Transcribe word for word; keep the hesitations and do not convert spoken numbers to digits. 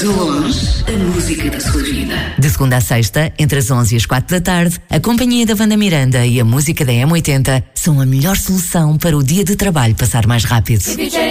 De longe, a música da sua vida. De segunda a sexta, entre as onze e as quatro da tarde, a companhia da Wanda Miranda e a música da M oitenta são a melhor solução para o dia de trabalho passar mais rápido.